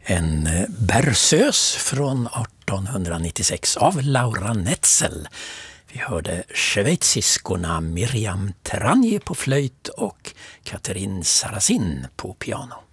En berceuse från 1896 av Laura Netzel. Vi hörde schweiziskorna Miriam Teranje på flöjt och Catherine Sarrazin på piano.